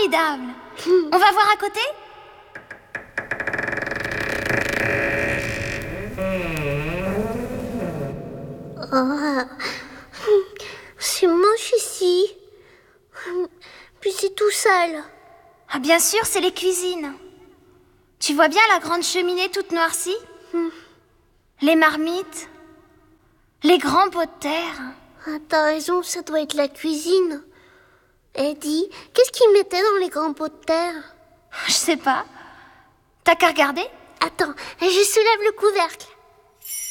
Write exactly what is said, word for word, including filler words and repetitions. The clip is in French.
Formidable. On va voir à côté ? Oh, c'est moche ici. Puis c'est tout sale. Ah, bien sûr, c'est les cuisines. Tu vois bien la grande cheminée toute noircie ? Hmm. Les marmites, les grands pots de terre. Ah, t'as raison, ça doit être la cuisine. Eddie, qu'est-ce qu'ils mettaient dans les grands pots de terre ? Je sais pas. T'as qu'à regarder ? Attends, je soulève le couvercle.